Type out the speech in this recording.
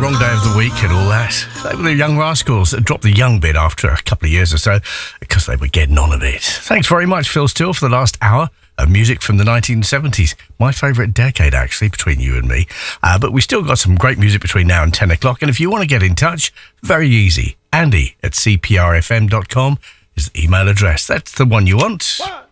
wrong day of the week and all that. They were the Young Rascals that dropped the young bit after a couple of years or so because they were getting on a bit. Thanks very much, Phil Steele, for the last hour of music from the 1970s. My favourite decade, actually, between you and me. But we still got some great music between now and 10 o'clock. And if you want to get in touch, very easy. Andy@cprfm.com is the email address. That's the one you want.